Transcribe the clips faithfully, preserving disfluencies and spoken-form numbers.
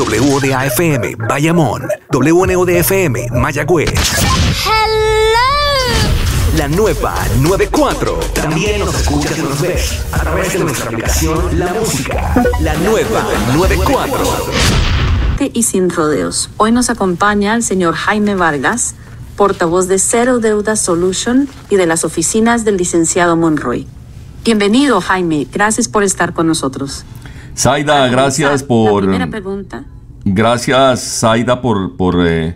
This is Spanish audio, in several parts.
W O D A F M, Bayamón. W N O D F M, Mayagüez. Hello. La nueva noventa y cuatro. También nos escuchas y nos ves a través de nuestra aplicación La Música. La nueva noventa y cuatro. Y sin rodeos. Hoy nos acompaña el señor Jaime Vargas, portavoz de Cero Deuda Solution y de las oficinas del licenciado Monroy. Bienvenido, Jaime. Gracias por estar con nosotros. Zaida, gracias por... La primera pregunta. Gracias, Zaida, por, por, eh,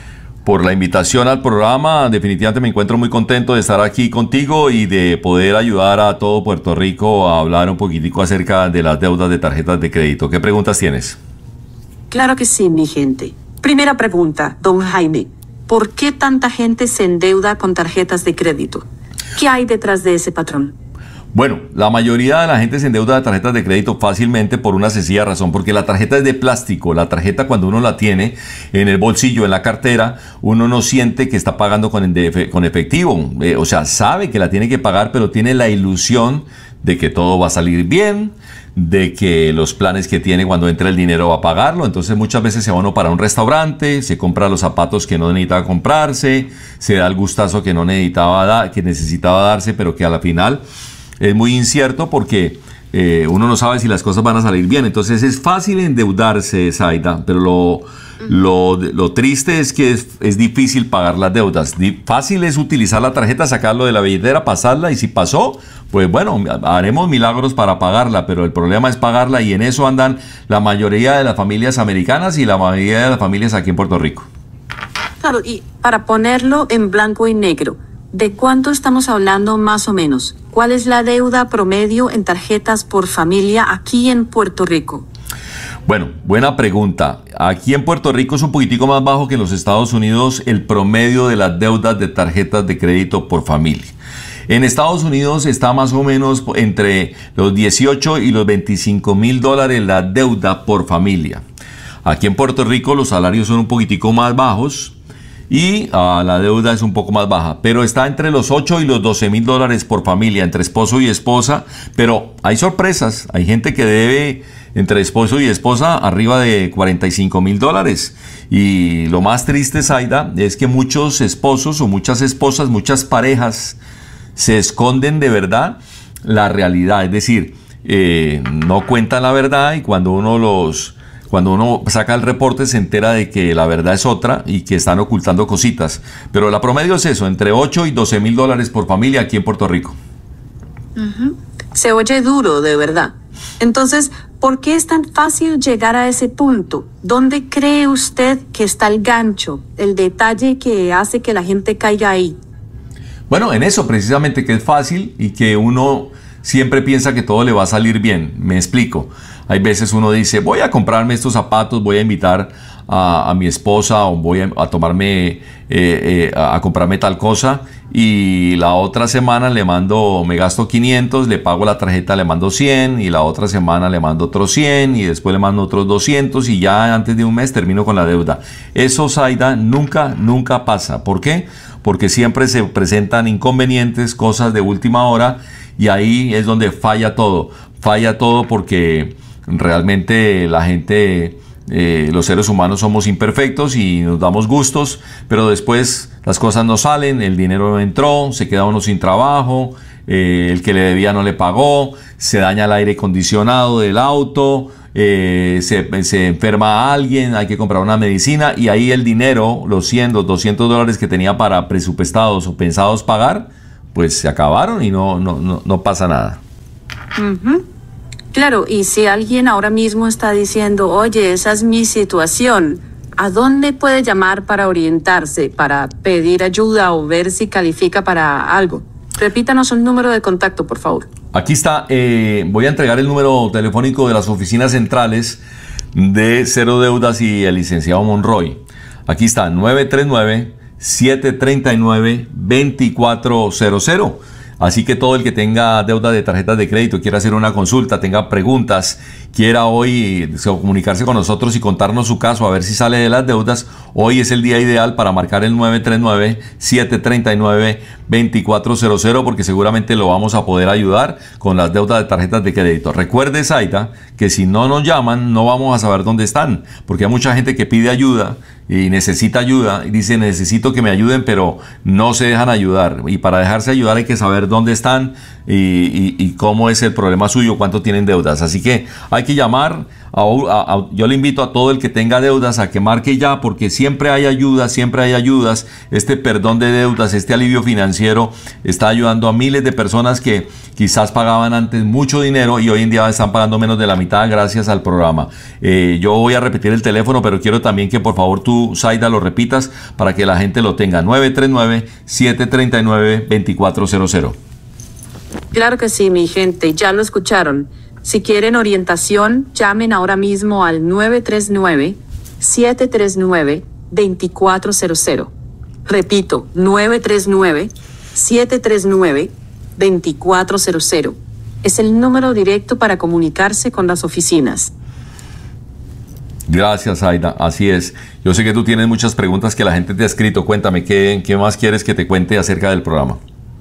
por la invitación al programa. Definitivamente me encuentro muy contento de estar aquí contigo y de poder ayudar a todo Puerto Rico a hablar un poquitico acerca de las deudas de tarjetas de crédito. ¿Qué preguntas tienes? Claro que sí, mi gente. Primera pregunta, don Jaime. ¿Por qué tanta gente se endeuda con tarjetas de crédito? ¿Qué hay detrás de ese patrón? Bueno, la mayoría de la gente se endeuda de tarjetas de crédito fácilmente por una sencilla razón, porque la tarjeta es de plástico. La tarjeta, cuando uno la tiene en el bolsillo, en la cartera, uno no siente que está pagando con, con efectivo. Eh, o sea, sabe que la tiene que pagar, pero tiene la ilusión de que todo va a salir bien, de que los planes que tiene cuando entra el dinero va a pagarlo. Entonces muchas veces se va uno para un restaurante, se compra los zapatos que no necesitaba comprarse, se da el gustazo que no necesitaba da, que necesitaba darse, pero que a la final es muy incierto porque eh, uno no sabe si las cosas van a salir bien. Entonces es fácil endeudarse, Zaida, pero lo, lo, lo triste es que es, es difícil pagar las deudas. Di- fácil es utilizar la tarjeta, sacarlo de la billetera, pasarla, y si pasó, pues bueno, haremos milagros para pagarla, pero el problema es pagarla, y en eso andan la mayoría de las familias americanas y la mayoría de las familias aquí en Puerto Rico. Claro, y para ponerlo en blanco y negro, ¿de cuánto estamos hablando más o menos? ¿Cuál es la deuda promedio en tarjetas por familia aquí en Puerto Rico? Bueno, buena pregunta. Aquí en Puerto Rico es un poquitico más bajo que en los Estados Unidos el promedio de las deudas de tarjetas de crédito por familia. En Estados Unidos está más o menos entre los dieciocho y los veinticinco mil dólares la deuda por familia. Aquí en Puerto Rico los salarios son un poquitico más bajos y uh, la deuda es un poco más baja, pero está entre los ocho y los doce mil dólares por familia, entre esposo y esposa. Pero hay sorpresas, hay gente que debe entre esposo y esposa arriba de cuarenta y cinco mil dólares. Y lo más triste, Zaida, es que muchos esposos o muchas esposas, muchas parejas se esconden de verdad la realidad, es decir, eh, no cuentan la verdad, y cuando uno los... Cuando uno saca el reporte se entera de que la verdad es otra y que están ocultando cositas. Pero la promedio es eso, entre ocho y doce mil dólares por familia aquí en Puerto Rico. Uh-huh. Se oye duro, de verdad. Entonces, ¿por qué es tan fácil llegar a ese punto? ¿Dónde cree usted que está el gancho, el detalle que hace que la gente caiga ahí? Bueno, en eso precisamente, que es fácil y que uno siempre piensa que todo le va a salir bien. Me explico. Hay veces uno dice, voy a comprarme estos zapatos, voy a invitar a, a mi esposa, o voy a, a tomarme, eh, eh, a comprarme tal cosa, y la otra semana le mando, me gasto quinientos, le pago la tarjeta, le mando cien, y la otra semana le mando otros cien, y después le mando otros doscientos, y ya antes de un mes termino con la deuda. Eso, Zaida, nunca, nunca pasa. ¿Por qué? Porque siempre se presentan inconvenientes, cosas de última hora, y ahí es donde falla todo. Falla todo porque realmente la gente, eh, los seres humanos somos imperfectos y nos damos gustos, pero después las cosas no salen, el dinero no entró, se queda uno sin trabajo, eh, el que le debía no le pagó, se daña el aire acondicionado del auto, eh, se, se enferma a alguien, hay que comprar una medicina, y ahí el dinero, los cien, los doscientos dólares que tenía para presupuestados o pensados pagar, pues se acabaron y no, no, no, no pasa nada. Uh-huh. Claro, y si alguien ahora mismo está diciendo, oye, esa es mi situación, ¿a dónde puede llamar para orientarse, para pedir ayuda o ver si califica para algo? Repítanos un número de contacto, por favor. Aquí está, eh, voy a entregar el número telefónico de las oficinas centrales de Cero Deudas y el licenciado Monroy. Aquí está, nueve tres nueve, siete tres nueve, dos cuatro cero cero. Así que todo el que tenga deuda de tarjetas de crédito, quiera hacer una consulta, tenga preguntas, quiera hoy comunicarse con nosotros y contarnos su caso, a ver si sale de las deudas, hoy es el día ideal para marcar el nueve tres nueve, siete tres nueve, dos cuatro cero cero, porque seguramente lo vamos a poder ayudar con las deudas de tarjetas de crédito. Recuerde, Zaida, que si no nos llaman, no vamos a saber dónde están, porque hay mucha gente que pide ayuda y necesita ayuda y dice necesito que me ayuden, pero no se dejan ayudar, y para dejarse ayudar hay que saber dónde están y, y, y cómo es el problema suyo, cuánto tienen deudas. Así que hay que llamar. A, a, a, yo le invito a todo el que tenga deudas a que marque ya, porque siempre hay ayuda, siempre hay ayudas. Este perdón de deudas, este alivio financiero está ayudando a miles de personas que quizás pagaban antes mucho dinero y hoy en día están pagando menos de la mitad gracias al programa. Eh, yo voy a repetir el teléfono, pero quiero también que por favor tú, Zaida, lo repitas para que la gente lo tenga. nueve tres nueve, siete tres nueve, dos cuatro cero cero. Claro que sí, mi gente, ya lo escucharon. Si quieren orientación, llamen ahora mismo al nueve tres nueve, siete tres nueve, dos cuatro cero cero. Repito, nueve tres nueve, siete tres nueve, dos cuatro cero cero. Es el número directo para comunicarse con las oficinas. Gracias, Zaida. Así es. Yo sé que tú tienes muchas preguntas que la gente te ha escrito. Cuéntame, ¿qué, qué más quieres que te cuente acerca del programa?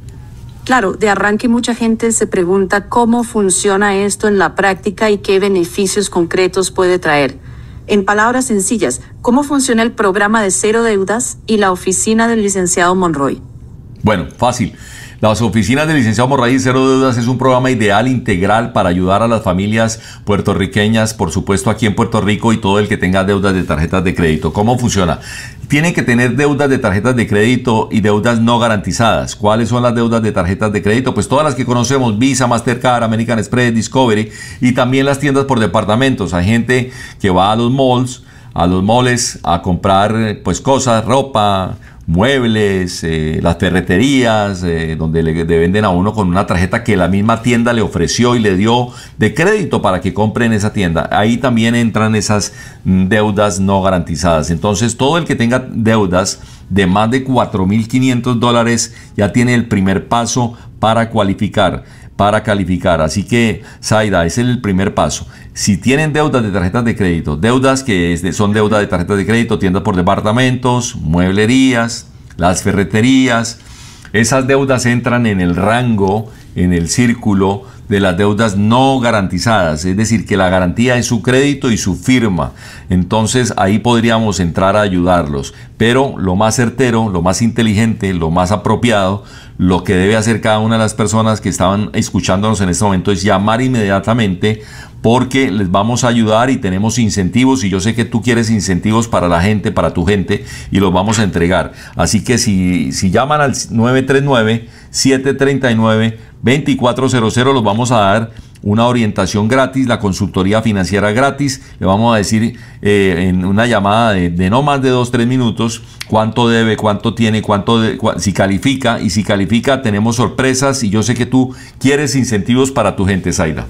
Claro, de arranque mucha gente se pregunta cómo funciona esto en la práctica y qué beneficios concretos puede traer. En palabras sencillas, ¿cómo funciona el programa de cero deudas y la oficina del licenciado Monroy? Bueno, fácil. Las oficinas del licenciado Monroy y Cero Deudas es un programa ideal, integral, para ayudar a las familias puertorriqueñas, por supuesto aquí en Puerto Rico, y todo el que tenga deudas de tarjetas de crédito. ¿Cómo funciona? Tienen que tener deudas de tarjetas de crédito y deudas no garantizadas. ¿Cuáles son las deudas de tarjetas de crédito? Pues todas las que conocemos: Visa, Mastercard, American Express, Discovery, y también las tiendas por departamentos. Hay gente que va a los malls, a los moles a comprar pues cosas, ropa, muebles, eh, las ferreterías, eh, donde le, le venden a uno con una tarjeta que la misma tienda le ofreció y le dio de crédito para que compre en esa tienda. Ahí también entran esas deudas no garantizadas. Entonces, todo el que tenga deudas de más de cuatro mil quinientos dólares ya tiene el primer paso para cualificar, para calificar. Así que, Zaida, ese es el primer paso. Si tienen deudas de tarjetas de crédito, deudas que son deudas de tarjetas de crédito, tiendas por departamentos, mueblerías, las ferreterías, esas deudas entran en el rango, en el círculo de las deudas no garantizadas, es decir, que la garantía es su crédito y su firma. Entonces ahí podríamos entrar a ayudarlos, pero lo más certero, lo más inteligente, lo más apropiado, lo que debe hacer cada una de las personas que estaban escuchándonos en este momento es llamar inmediatamente, porque les vamos a ayudar y tenemos incentivos, y yo sé que tú quieres incentivos para la gente, para tu gente, y los vamos a entregar. Así que si, si llaman al nueve tres nueve, siete tres nueve, dos cuatro cero cero, los vamos a dar una orientación gratis, la consultoría financiera gratis. Le vamos a decir eh, en una llamada de, de no más de dos, tres minutos cuánto debe, cuánto tiene, cuánto de, cu si califica, y si califica tenemos sorpresas, y yo sé que tú quieres incentivos para tu gente, Zaida.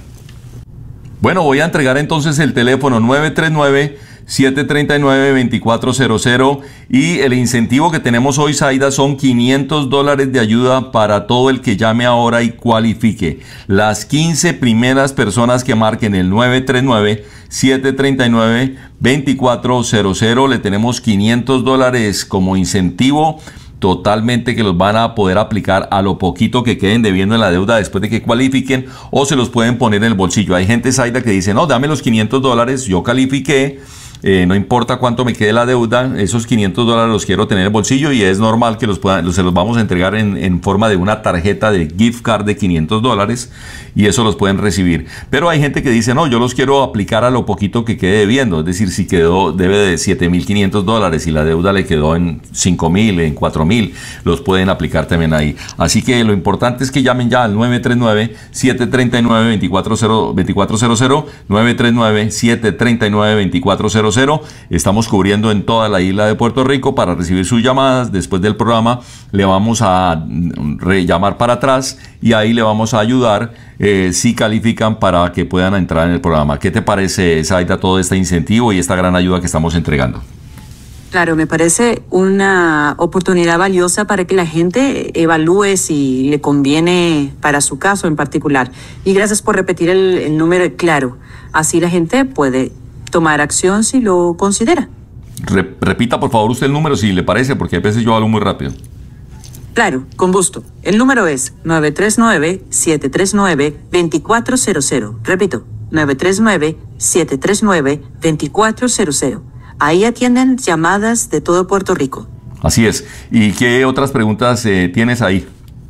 Bueno, voy a entregar entonces el teléfono nueve tres nueve, siete tres nueve, dos cuatro cero cero, y el incentivo que tenemos hoy, Zaida, son quinientos dólares de ayuda para todo el que llame ahora y cualifique. Las quince primeras personas que marquen el nueve tres nueve, siete tres nueve, dos cuatro cero cero, le tenemos quinientos dólares como incentivo totalmente, que los van a poder aplicar a lo poquito que queden debiendo en la deuda después de que cualifiquen, o se los pueden poner en el bolsillo. Hay gente, Zaida, que dice: no, dame los quinientos dólares, yo califiqué, eh, no importa cuánto me quede la deuda, esos quinientos dólares los quiero tener en el bolsillo, y es normal que los puedan, se los vamos a entregar en, en forma de una tarjeta de gift card de quinientos dólares, y eso los pueden recibir. Pero hay gente que dice: no, yo los quiero aplicar a lo poquito que quede debiendo, es decir, si quedó, debe de siete mil quinientos dólares y la deuda le quedó en cinco mil, en cuatro mil, los pueden aplicar también ahí. Así que lo importante es que llamen ya al nueve tres nueve, siete tres nueve, dos cuatro cero cero, nueve tres nueve, siete tres nueve, dos cuatro cero cero. Estamos cubriendo en toda la isla de Puerto Rico. Para recibir sus llamadas después del programa, le vamos a llamar para atrás y ahí le vamos a ayudar eh, si califican para que puedan entrar en el programa. ¿Qué te parece, Zaida, todo este incentivo y esta gran ayuda que estamos entregando? Claro, me parece una oportunidad valiosa para que la gente evalúe si le conviene para su caso en particular. Y gracias por repetir el, el número claro. Así la gente puede tomar acción si lo considera. Re- repita por favor usted el número si le parece, porque a veces yo hablo muy rápido. Claro, con gusto. El número es nueve tres nueve, siete tres nueve, dos cuatro cero cero. Repito, nueve tres nueve, siete tres nueve, dos cuatro cero cero. Ahí atienden llamadas de todo Puerto Rico. Así es. ¿Y qué otras preguntas eh, tienes ahí?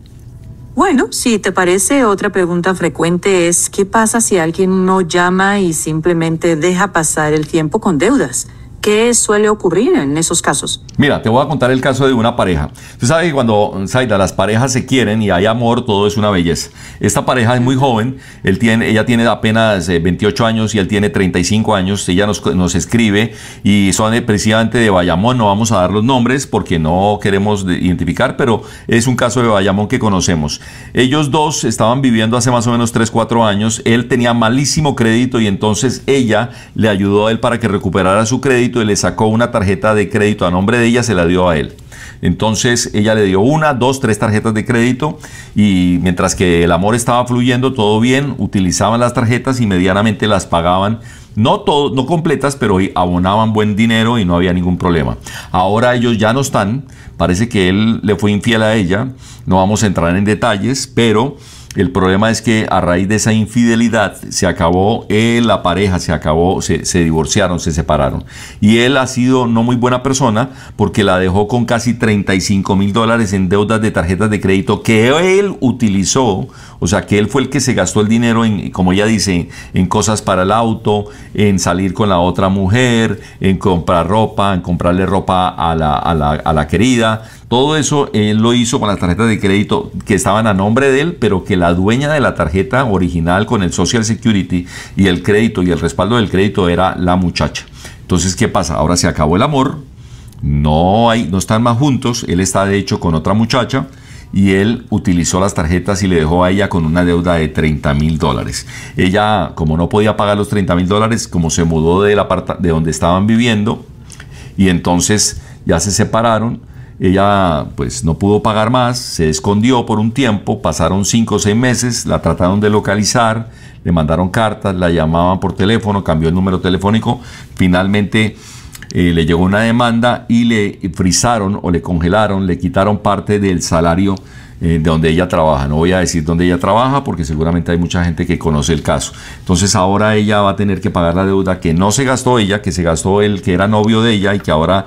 Bueno, si te parece, otra pregunta frecuente es ¿qué pasa si alguien no llama y simplemente deja pasar el tiempo con deudas? ¿Qué suele ocurrir en esos casos? Mira, te voy a contar el caso de una pareja. Tú sabes que cuando, Zaida, las parejas se quieren y hay amor, todo es una belleza. Esta pareja es muy joven, él tiene, ella tiene apenas eh, veintiocho años y él tiene treinta y cinco años. Ella nos, nos escribe y son de, precisamente de Bayamón. No vamos a dar los nombres porque no queremos de, identificar, pero es un caso de Bayamón que conocemos. Ellos dos estaban viviendo hace más o menos tres, cuatro años. Él tenía malísimo crédito y entonces ella le ayudó a él para que recuperara su crédito y le sacó una tarjeta de crédito a nombre de ella, se la dio a él. Entonces ella le dio una, dos, tres tarjetas de crédito y mientras que el amor estaba fluyendo, todo bien, utilizaban las tarjetas y medianamente las pagaban. No todo, no completas, pero abonaban buen dinero y no había ningún problema. Ahora ellos ya no están, parece que él le fue infiel a ella, no vamos a entrar en detalles, pero el problema es que a raíz de esa infidelidad se acabó eh, la pareja, se acabó, se, se divorciaron, se separaron. Y él ha sido no muy buena persona porque la dejó con casi treinta y cinco mil dólares en deudas de tarjetas de crédito que él utilizó. O sea, que él fue el que se gastó el dinero en, como ella dice, en cosas para el auto, en salir con la otra mujer, en comprar ropa, en comprarle ropa a la, a la, a la querida. Todo eso él lo hizo con las tarjetas de crédito que estaban a nombre de él, pero que la dueña de la tarjeta original con el Social Security y el crédito y el respaldo del crédito era la muchacha. Entonces, ¿qué pasa? Ahora se acabó el amor, no, hay, no están más juntos, él está de hecho con otra muchacha y él utilizó las tarjetas y le dejó a ella con una deuda de treinta mil dólares. Ella, como no podía pagar los treinta mil dólares, como se mudó de, la part- de donde estaban viviendo y entonces ya se separaron, ella pues no pudo pagar más, se escondió por un tiempo, pasaron cinco o seis meses, la trataron de localizar, le mandaron cartas, la llamaban por teléfono, cambió el número telefónico, finalmente eh, le llegó una demanda y le frizaron o le congelaron, le quitaron parte del salario eh, de donde ella trabaja. No voy a decir dónde ella trabaja porque seguramente hay mucha gente que conoce el caso. Entonces ahora ella va a tener que pagar la deuda que no se gastó ella, que se gastó el que era novio de ella y que ahora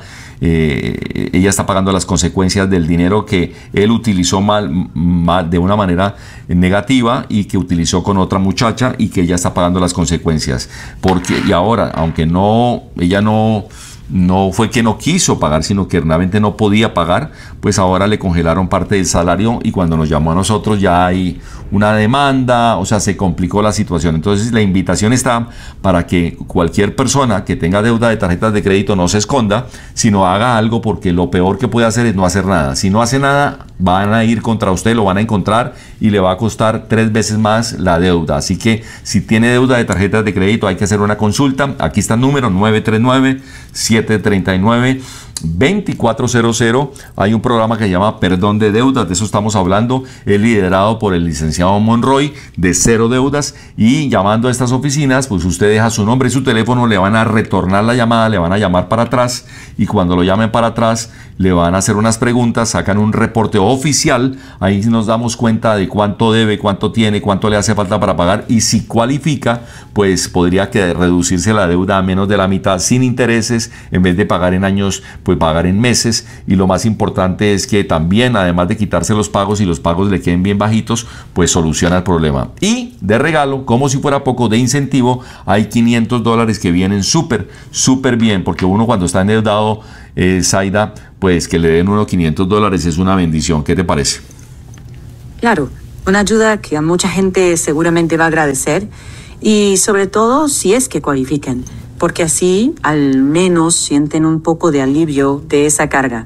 Eh, ella está pagando las consecuencias del dinero que él utilizó mal, mal, de una manera negativa y que utilizó con otra muchacha y que ella está pagando las consecuencias. Porque, y ahora, aunque no, ella no, no fue que no quiso pagar, sino que realmente no podía pagar, pues ahora le congelaron parte del salario y cuando nos llamó a nosotros ya hay una demanda, o sea, se complicó la situación. Entonces la invitación está para que cualquier persona que tenga deuda de tarjetas de crédito no se esconda, sino haga algo, porque lo peor que puede hacer es no hacer nada. Si no hace nada, van a ir contra usted, lo van a encontrar y le va a costar tres veces más la deuda. Así que si tiene deuda de tarjetas de crédito hay que hacer una consulta. Aquí está el número nueve tres nueve, siete tres nueve, dos cuatro cero cero. Hay un programa que se llama Perdón de Deudas, de eso estamos hablando, es liderado por el licenciado Monroy de Cero Deudas, y llamando a estas oficinas, pues usted deja su nombre y su teléfono, le van a retornar la llamada, le van a llamar para atrás, y cuando lo llamen para atrás le van a hacer unas preguntas, sacan un reporte oficial, ahí nos damos cuenta de cuánto debe, cuánto tiene, cuánto le hace falta para pagar, y si cualifica, pues podría que reducirse la deuda a menos de la mitad sin intereses, en vez de pagar en años, pues pagar en meses. Y lo más importante es que también, además de quitarse los pagos y los pagos le queden bien bajitos, pues soluciona el problema. Y de regalo, como si fuera poco, de incentivo, hay quinientos dólares que vienen súper, súper bien, porque uno cuando está endeudado, eh, Zaida, pues que le den unos quinientos dólares es una bendición. ¿Qué te parece? Claro, una ayuda que a mucha gente seguramente va a agradecer, y sobre todo si es que cualifican, porque así al menos sienten un poco de alivio de esa carga.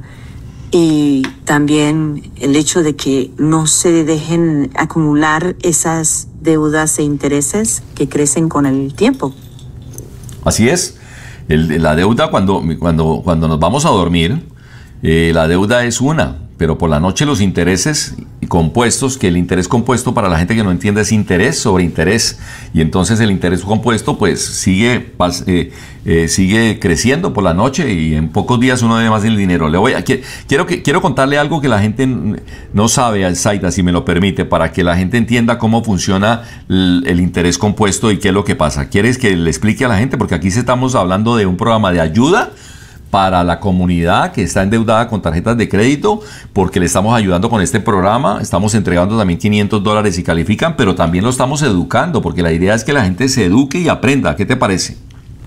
Y también el hecho de que no se dejen acumular esas deudas e intereses que crecen con el tiempo. Así es. El, la deuda cuando, cuando, cuando nos vamos a dormir, eh, la deuda es una, pero por la noche los intereses compuestos, que el interés compuesto para la gente que no entiende es interés sobre interés, y entonces el interés compuesto pues sigue, eh, eh, sigue creciendo por la noche y en pocos días uno debe más del dinero. Le voy a, quiero, que, quiero contarle algo que la gente no sabe, Zaida, si me lo permite, para que la gente entienda cómo funciona el, el interés compuesto y qué es lo que pasa. ¿Quieres que le explique a la gente? Porque aquí estamos hablando de un programa de ayuda para la comunidad que está endeudada con tarjetas de crédito, porque le estamos ayudando con este programa, estamos entregando también quinientos dólares si califican, pero también lo estamos educando, porque la idea es que la gente se eduque y aprenda. ¿Qué te parece?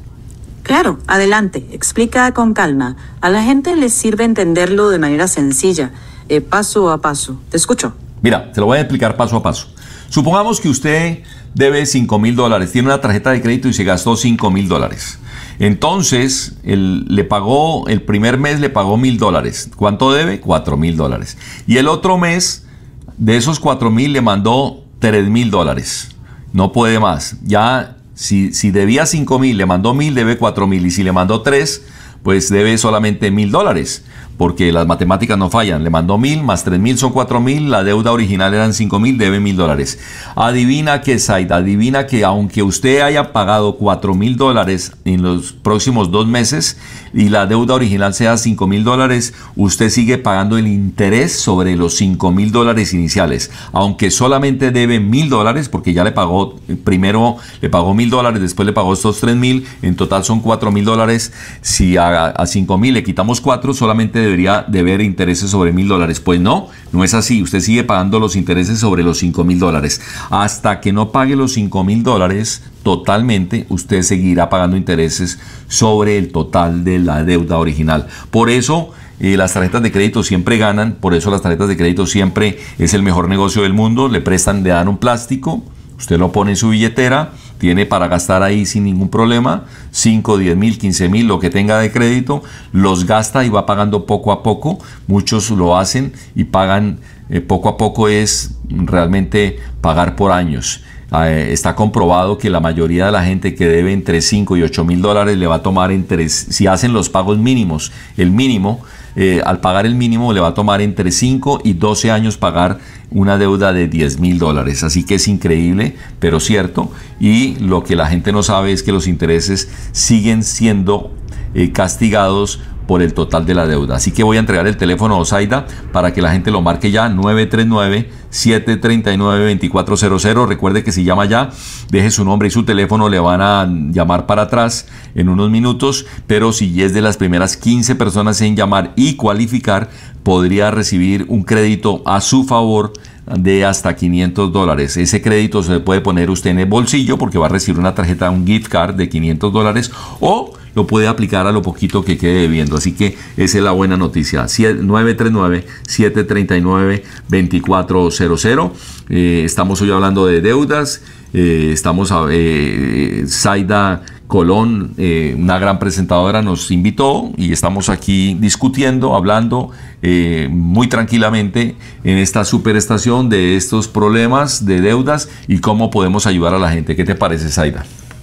Claro, adelante, explica con calma. A la gente les sirve entenderlo de manera sencilla, eh, paso a paso. Te escucho. Mira, te lo voy a explicar paso a paso. Supongamos que usted debe cinco mil dólares, tiene una tarjeta de crédito y se gastó cinco mil dólares. Entonces, el, le pagó, el primer mes le pagó mil dólares. ¿Cuánto debe? Cuatro mil dólares. Y el otro mes, de esos cuatro mil, le mandó tres mil dólares. No puede más. Ya, si, si debía cinco mil, le mandó mil, debe cuatro mil. Y si le mandó tres, pues debe solamente mil dólares. Porque las matemáticas no fallan. Le mandó mil más tres mil son cuatro mil. La deuda original eran cinco mil, debe mil dólares. Adivina que, Zaida, adivina que aunque usted haya pagado cuatro mil dólares en los próximos dos meses y la deuda original sea cinco mil dólares, usted sigue pagando el interés sobre los cinco mil dólares iniciales. Aunque solamente debe mil dólares, porque ya le pagó, primero le pagó mil dólares, después le pagó estos tres mil, en total son cuatro mil dólares. Si a, a cinco mil le quitamos cuatro, solamente debería deber intereses sobre mil dólares. Pues no, no es así. Usted sigue pagando los intereses sobre los cinco mil dólares. Hasta que no pague los cinco mil dólares totalmente, usted seguirá pagando intereses sobre el total de la deuda original. Por eso eh, las tarjetas de crédito siempre ganan. Por eso las tarjetas de crédito siempre es el mejor negocio del mundo. Le prestan, le dan un plástico, usted lo pone en su billetera, tiene para gastar ahí sin ningún problema, cinco, diez mil, quince mil, lo que tenga de crédito, los gasta y va pagando poco a poco. Muchos lo hacen y pagan eh, poco a poco, es realmente pagar por años. Eh, está comprobado que la mayoría de la gente que debe entre cinco y ocho mil dólares le va a tomar entre, si hacen los pagos mínimos, el mínimo, eh, al pagar el mínimo le va a tomar entre cinco y doce años pagar una deuda de diez mil dólares. Así que es increíble, pero cierto. Y lo que la gente no sabe es que los intereses siguen siendo eh, castigados por el total de la deuda. Así que voy a entregar el teléfono a Osaida para que la gente lo marque ya, nueve tres nueve, siete tres nueve, dos cuatro cero cero. Recuerde que si llama ya, deje su nombre y su teléfono, le van a llamar para atrás en unos minutos, pero si es de las primeras quince personas en llamar y cualificar, podría recibir un crédito a su favor de hasta quinientos dólares. Ese crédito se le puede poner usted en el bolsillo porque va a recibir una tarjeta, un gift card de quinientos dólares, o lo puede aplicar a lo poquito que quede debiendo. Así que esa es la buena noticia. nueve tres nueve, siete tres nueve, dos cuatro cero cero. Eh, estamos hoy hablando de deudas. Eh, estamos a eh, Zaida Colón, eh, una gran presentadora, nos invitó y estamos aquí discutiendo, hablando eh, muy tranquilamente en esta superestación de estos problemas de deudas y cómo podemos ayudar a la gente. ¿Qué te parece, Zaida?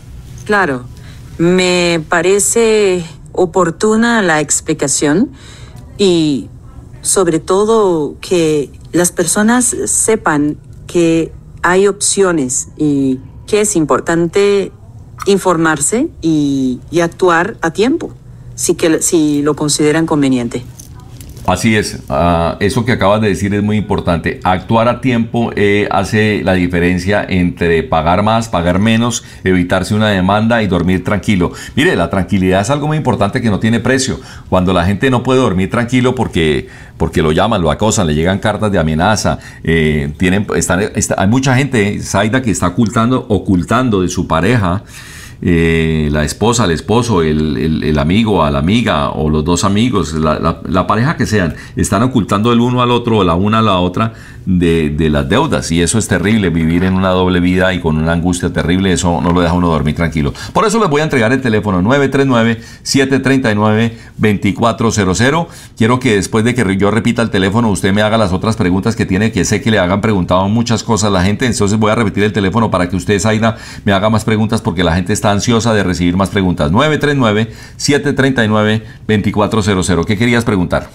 Claro, me parece oportuna la explicación y sobre todo que las personas sepan que hay opciones y que es importante informarse y, y actuar a tiempo, si, que, si lo consideran conveniente. Así es, uh, eso que acabas de decir es muy importante. Actuar a tiempo eh, hace la diferencia entre pagar más, pagar menos, evitarse una demanda y dormir tranquilo. Mire, la tranquilidad es algo muy importante que no tiene precio. Cuando la gente no puede dormir tranquilo porque, porque lo llaman, lo acosan, le llegan cartas de amenaza, eh, tienen, están, está, hay mucha gente, Zaida, que está ocultando, ocultando de su pareja, Eh, la esposa, el esposo, el, el, el amigo, a la amiga o los dos amigos, la, la, la pareja que sean, están ocultando el uno al otro o la una a la otra de, de las deudas, y eso es terrible, vivir en una doble vida y con una angustia terrible. Eso no lo deja uno dormir tranquilo. Por eso les voy a entregar el teléfono nueve tres nueve, siete tres nueve, dos cuatro cero cero. Quiero que después de que yo repita el teléfono usted me haga las otras preguntas que tiene, que sé que le hagan preguntado muchas cosas a la gente. Entonces voy a repetir el teléfono para que usted, Zaida, me haga más preguntas porque la gente está ansiosa de recibir más preguntas. nueve tres nueve, siete tres nueve, dos cuatro cero cero. ¿Qué querías preguntar?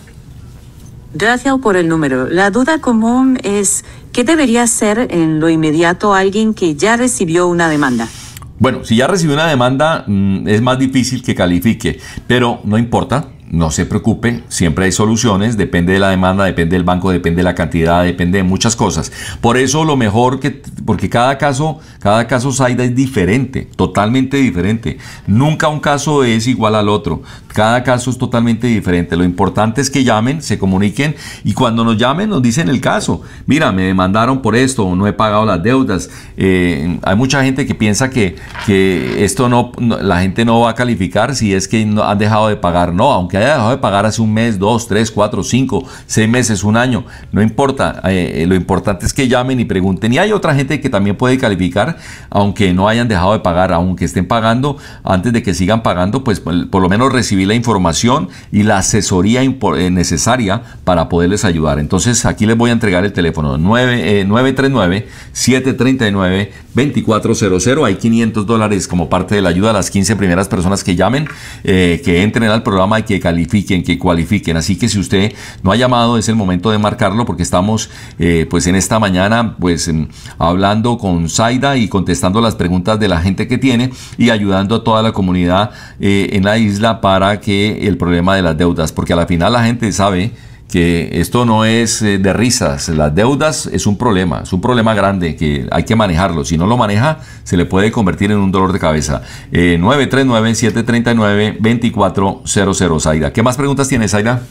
Gracias por el número. La duda común es, ¿qué debería hacer en lo inmediato alguien que ya recibió una demanda? Bueno, si ya recibió una demanda, mmm, es más difícil que califique, pero no importa. No se preocupe, siempre hay soluciones, depende de la demanda, depende del banco, depende de la cantidad, depende de muchas cosas. Por eso lo mejor que, porque cada caso, cada caso Zaida es diferente, totalmente diferente. Nunca un caso es igual al otro, cada caso es totalmente diferente. Lo importante es que llamen, se comuniquen y cuando nos llamen nos dicen el caso. Mira, me demandaron por esto, no he pagado las deudas. Eh, hay mucha gente que piensa que, que esto no, no, la gente no va a calificar si es que no, han dejado de pagar. No, aunque haya dejado de pagar hace un mes, dos, tres, cuatro, cinco, seis meses, un año, no importa, eh, lo importante es que llamen y pregunten. Y hay otra gente que también puede calificar, aunque no hayan dejado de pagar, aunque estén pagando, antes de que sigan pagando, pues por, por lo menos recibir la información y la asesoría necesaria para poderles ayudar. Entonces aquí les voy a entregar el teléfono nueve tres nueve, siete tres nueve, dos cuatro cero cero. Hay quinientos dólares como parte de la ayuda a las quince primeras personas que llamen, eh, que entren al programa y que califiquen, que cualifiquen. Así que si usted no ha llamado, es el momento de marcarlo porque estamos eh, pues en esta mañana pues eh, hablando con Zaida y contestando las preguntas de la gente que tiene y ayudando a toda la comunidad eh, en la isla para que el problema de las deudas, porque a la final la gente sabe que esto no es eh, de risas, las deudas es un problema, es un problema grande que hay que manejarlo. Si no lo maneja, se le puede convertir en un dolor de cabeza. Eh, nueve tres nueve, siete tres nueve, dos cuatro cero cero, Zaida. ¿Qué más preguntas tienes, Zaida?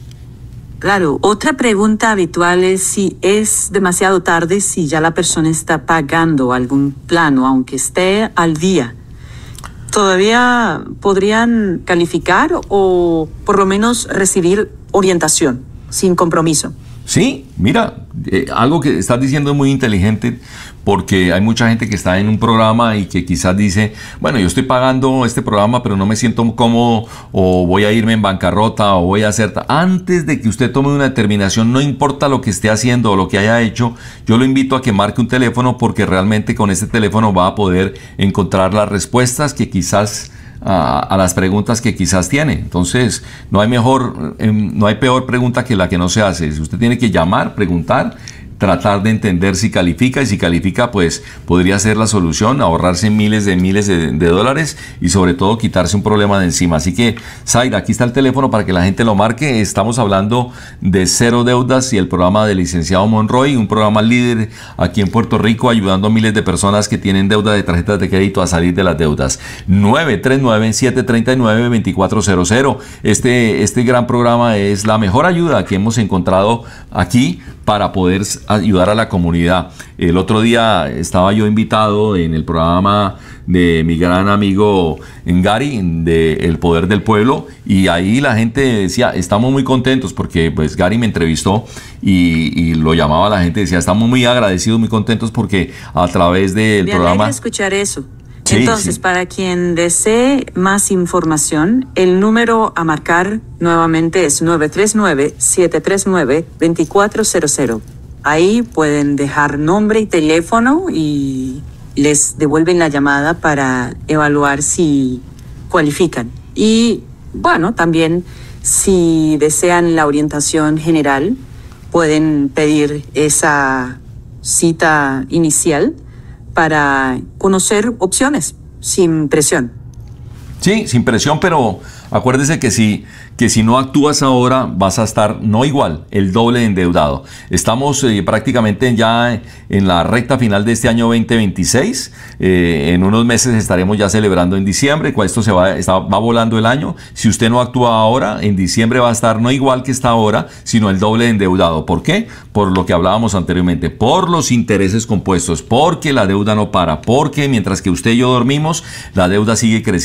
Claro, otra pregunta habitual es si es demasiado tarde, si ya la persona está pagando algún plano, aunque esté al día. ¿Todavía podrían calificar o por lo menos recibir orientación sin compromiso? Sí, mira, eh, algo que estás diciendo es muy inteligente porque hay mucha gente que está en un programa y que quizás dice, bueno, yo estoy pagando este programa pero no me siento cómodo o voy a irme en bancarrota o voy a hacer... Antes de que usted tome una determinación, no importa lo que esté haciendo o lo que haya hecho, yo lo invito a que marque un teléfono porque realmente con este teléfono va a poder encontrar las respuestas que quizás... A, a las preguntas que quizás tiene. Entonces no hay mejor, eh, no hay peor pregunta que la que no se hace. Si usted tiene que llamar, preguntar, tratar de entender si califica y si califica pues podría ser la solución, ahorrarse miles de miles de, de dólares y sobre todo quitarse un problema de encima. Así que Zaida, aquí está el teléfono para que la gente lo marque. Estamos hablando de Cero Deudas y el programa del licenciado Monroy, un programa líder aquí en Puerto Rico ayudando a miles de personas que tienen deuda de tarjetas de crédito a salir de las deudas. nueve tres nueve, siete tres nueve, dos cuatro cero cero. Este, este gran programa es la mejor ayuda que hemos encontrado aquí para poder ayudar a la comunidad. El otro día estaba yo invitado en el programa de mi gran amigo Gary, de El Poder del Pueblo, y ahí la gente decía, estamos muy contentos porque pues Gary me entrevistó y, y lo llamaba la gente, decía, estamos muy agradecidos, muy contentos porque a través del Me programa... alegra escuchar eso. Sí, Entonces, sí. para quien desee más información, el número a marcar nuevamente es nueve tres nueve, siete tres nueve, dos cuatro cero cero. Ahí pueden dejar nombre y teléfono y les devuelven la llamada para evaluar si cualifican. Y bueno, también si desean la orientación general, pueden pedir esa cita inicial para conocer opciones sin presión. Sí, sin presión, pero acuérdese que si, que si no actúas ahora vas a estar no igual, el doble de endeudado. Estamos eh, prácticamente ya en la recta final de este año veinte veintiséis. Eh, en unos meses estaremos ya celebrando en diciembre. Con esto se va, está, va volando el año. Si usted no actúa ahora, en diciembre va a estar no igual que está ahora, sino el doble de endeudado. ¿Por qué? Por lo que hablábamos anteriormente, por los intereses compuestos, porque la deuda no para, porque mientras que usted y yo dormimos, la deuda sigue creciendo. Entonces,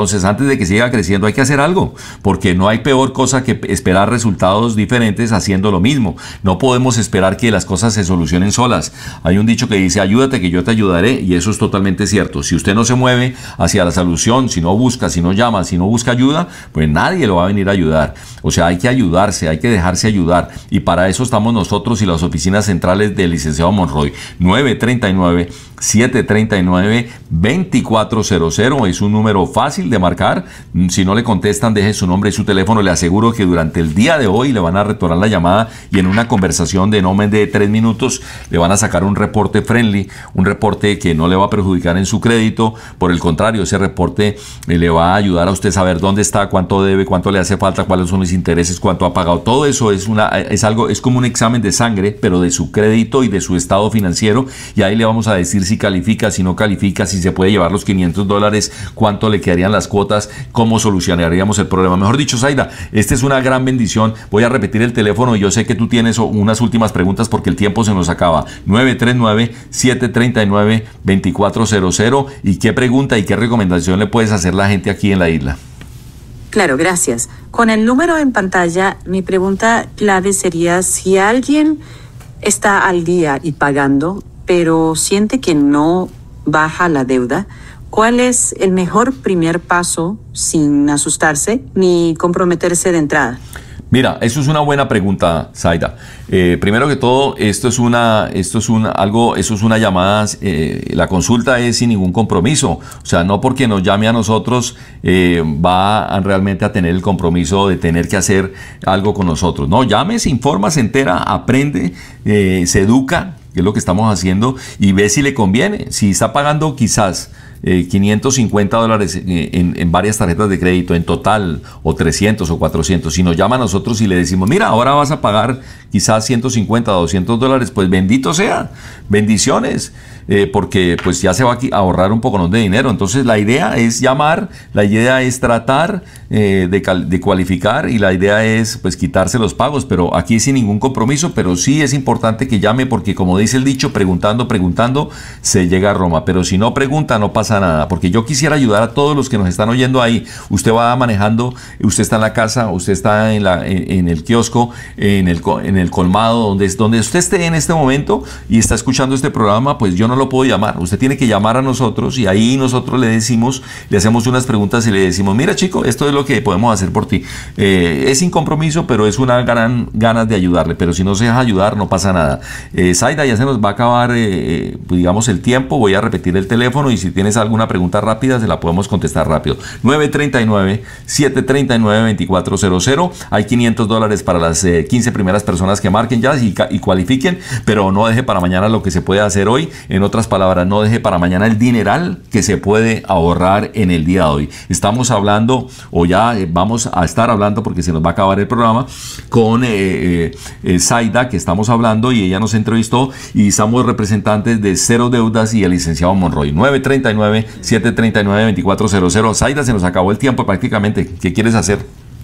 Entonces, antes de que siga creciendo hay que hacer algo, porque no hay peor cosa que esperar resultados diferentes haciendo lo mismo. No podemos esperar que las cosas se solucionen solas. Hay un dicho que dice, ayúdate que yo te ayudaré, y eso es totalmente cierto. Si usted no se mueve hacia la solución, si no busca, si no llama, si no busca ayuda, pues nadie lo va a venir a ayudar. O sea, hay que ayudarse, hay que dejarse ayudar, y para eso estamos nosotros y las oficinas centrales del licenciado Monroy. nueve tres nueve, siete tres nueve, dos cuatro cero cero es un número fácil de marcar. Si no le contestan, deje su nombre y su teléfono. Le aseguro que durante el día de hoy le van a retornar la llamada, y en una conversación de no menos de tres minutos le van a sacar un reporte friendly, un reporte que no le va a perjudicar en su crédito. Por el contrario, ese reporte le va a ayudar a usted a saber dónde está, cuánto debe, cuánto le hace falta, cuáles son los intereses, cuánto ha pagado. Todo eso es una es algo es como un examen de sangre, pero de su crédito y de su estado financiero, y ahí le vamos a decir si califica, si no califica, si se puede llevar los quinientos dólares, cuánto le quedarían las cuotas, cómo solucionaríamos el problema. Mejor dicho, Zaida, esta es una gran bendición. Voy a repetir el teléfono, y yo sé que tú tienes unas últimas preguntas porque el tiempo se nos acaba. nueve tres nueve, siete tres nueve, dos cuatro cero cero. ¿Y qué pregunta y qué recomendación le puedes hacer a la gente aquí en la isla? Claro, gracias. Con el número en pantalla, mi pregunta clave sería si alguien está al día y pagando, pero siente que no baja la deuda, ¿cuál es el mejor primer paso sin asustarse ni comprometerse de entrada? Mira, eso es una buena pregunta, Zaida. Eh, primero que todo, esto es una, esto es una, algo, eso es una llamada. Eh, la consulta es sin ningún compromiso. O sea, no porque nos llame a nosotros eh, va a, realmente a tener el compromiso de tener que hacer algo con nosotros. No, llame, se informa, se entera, aprende, eh, se educa, que es lo que estamos haciendo, y ve si le conviene. Si está pagando quizás Eh, quinientos cincuenta dólares en, en varias tarjetas de crédito en total, o trescientos o cuatrocientos, si nos llama a nosotros y le decimos, mira, ahora vas a pagar quizás ciento cincuenta, doscientos dólares, pues bendito sea, bendiciones, eh, porque pues ya se va a ahorrar un poco de dinero. Entonces la idea es llamar, la idea es tratar eh, de, de cualificar, y la idea es pues quitarse los pagos, pero aquí sin ningún compromiso. Pero sí es importante que llame, porque como dice el dicho, preguntando, preguntando se llega a Roma. Pero si no pregunta, no pasa nada, porque yo quisiera ayudar a todos los que nos están oyendo ahí. Usted va manejando, usted está en la casa, usted está en, la, en, en el kiosco, en el, en el colmado, donde, donde usted esté en este momento y está escuchando este programa, pues yo no lo puedo llamar. Usted tiene que llamar a nosotros, y ahí nosotros le decimos, le hacemos unas preguntas y le decimos, mira chico, esto es lo que podemos hacer por ti. Eh, es sin compromiso, pero es una gran ganas de ayudarle. Pero si no se deja ayudar, no pasa nada. Eh, Zaida, ya se nos va a acabar, eh, pues, digamos, el tiempo. Voy a repetir el teléfono, y si tienes alguna pregunta rápida, se la podemos contestar rápido. nueve tres nueve, siete tres nueve, dos cuatro cero cero. Hay quinientos dólares para las eh, quince primeras personas que marquen ya y, y cualifiquen, pero no deje para mañana lo que se puede hacer hoy. En otras palabras, no deje para mañana el dineral que se puede ahorrar en el día de hoy. Estamos hablando, o ya eh, vamos a estar hablando, porque se nos va a acabar el programa, con eh, eh, Zaida, que estamos hablando, y ella nos entrevistó, y somos representantes de Cero Deudas y el licenciado Monroy. nueve tres nueve, siete tres nueve, dos cuatro cero cero. Zaida, se nos acabó el tiempo prácticamente. ¿Qué quieres hacer?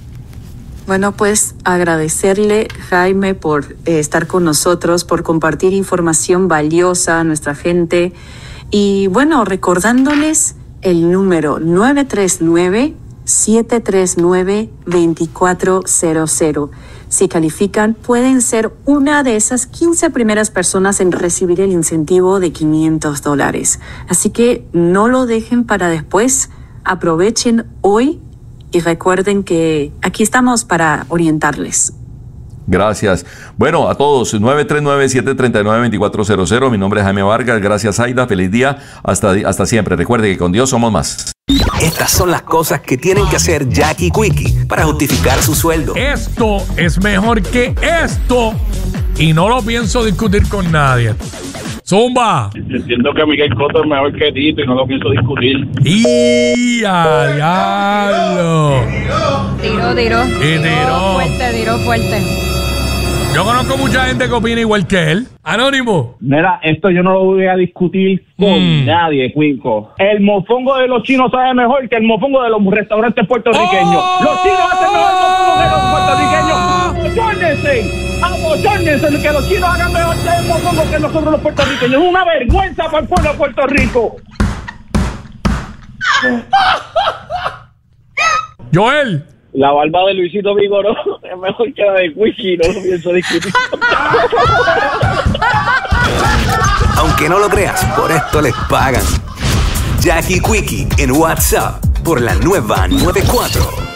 Bueno, pues agradecerle, Jaime, por eh, estar con nosotros, por compartir información valiosa a nuestra gente. Y bueno, recordándoles el número nueve tres nueve, siete tres nueve, dos cuatro cero cero. Si califican, pueden ser una de esas quince primeras personas en recibir el incentivo de quinientos dólares. Así que no lo dejen para después, aprovechen hoy y recuerden que aquí estamos para orientarles. Gracias. Bueno, a todos, nueve tres nueve, siete tres nueve, dos cuatro cero cero. Mi nombre es Jaime Vargas. Gracias, Zaida. Feliz día. Hasta, hasta siempre. Recuerde que con Dios somos más. Estas son las cosas que tienen que hacer Jackie Quickie para justificar su sueldo. Esto es mejor que esto, y no lo pienso discutir con nadie. Zumba. Entiendo que Miguel Cotto es mejor que Tito y no lo pienso discutir. ¡Y a diablo! Tiró, tiró. Y tiró. Fuerte, tiró fuerte. Yo conozco mucha gente que opina igual que él. Anónimo. Mira, esto yo no lo voy a discutir con mm. nadie, Cuico. El mofongo de los chinos sabe mejor que el mofongo de los restaurantes puertorriqueños. ¡Oh! Los chinos hacen mejor mofongo que los puertorriqueños. ¡Abochórnense! ¡Abochórnense! Que los chinos hagan mejor el mofongo que nosotros los puertorriqueños. Es una vergüenza para el pueblo de Puerto Rico. Joel. La barba de Luisito Vigoró es mejor que la de Quickie, no lo pienso discutir. Aunque no lo creas, por esto les pagan. Jackie Quickie en WhatsApp por la nueva noventa y cuatro.